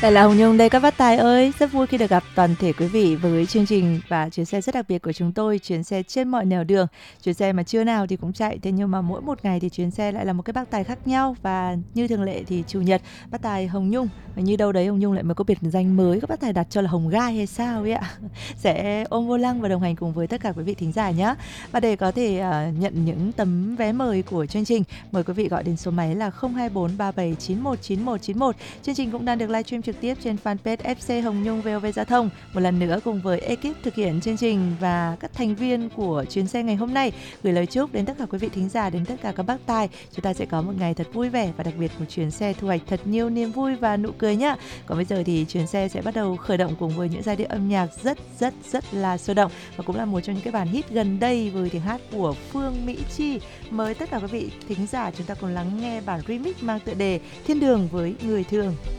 Lại là Hồng Nhung đây các bác tài ơi, rất vui khi được gặp toàn thể quý vị với chương trình và chuyến xe rất đặc biệt của chúng tôi, chuyến xe trên mọi nẻo đường. Chuyến xe mà trưa nào thì cũng chạy, thế nhưng mà mỗi một ngày thì chuyến xe lại là một cái bác tài khác nhau. Và như thường lệ thì chủ nhật bác tài Hồng Nhung, và như đâu đấy Hồng Nhung lại mới có biệt danh mới, các bác tài đặt cho là Hồng Gai hay sao ấy ạ. Sẽ ôm vô lăng và đồng hành cùng với tất cả quý vị thính giả nhé. Và để có thể nhận những tấm vé mời của chương trình, mời quý vị gọi đến số máy là 02437919191. Chương trình cũng đang được livestream trực tiếp trên fanpage FC Hồng Nhung VOV Giao thông. Một lần nữa cùng với ekip thực hiện chương trình và các thành viên của chuyến xe ngày hôm nay gửi lời chúc đến tất cả quý vị thính giả, đến tất cả các bác tài. Chúng ta sẽ có một ngày thật vui vẻ và đặc biệt một chuyến xe thu hoạch thật nhiều niềm vui và nụ cười nhá. Còn bây giờ thì chuyến xe sẽ bắt đầu khởi động cùng với những giai điệu âm nhạc rất là sôi động và cũng là một trong những cái bản hit gần đây với tiếng hát của Phương Mỹ Chi. Mời tất cả quý vị thính giả chúng ta cùng lắng nghe bản remix mang tựa đề Thiên Đường với Người Thường.